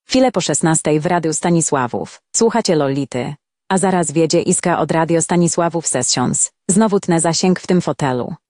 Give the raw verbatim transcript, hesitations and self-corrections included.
Chwilę po szesnastej w Radiu Stanisławów. Słuchacie Lolity. A zaraz wiedzie Iska od Radio Stanisławów Sessions. Znowu tnę zasięg w tym fotelu.